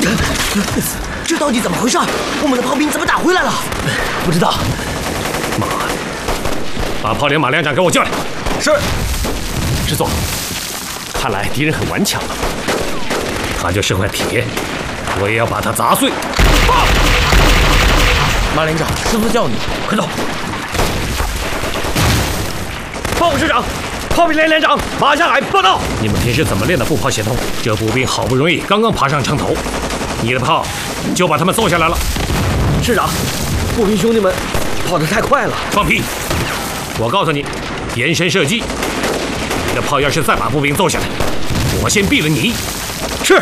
这到底怎么回事？我们的炮兵怎么打回来了？ 不知道。 妈的！把炮连马连长给我叫来。 是。 师座，看来敌人很顽强。他就是块铁，我也要把他砸碎。 马连长，师傅叫你， 快走！报告师长，炮兵连连长马上来报道。你们平时怎么练的步炮协同？这步兵好不容易刚刚爬上城头，你的炮就把他们揍下来了。 师长，步兵兄弟们跑得太快了。 放屁！我告诉你，延伸射击。你的炮要是再把步兵揍下来，我先毙了你。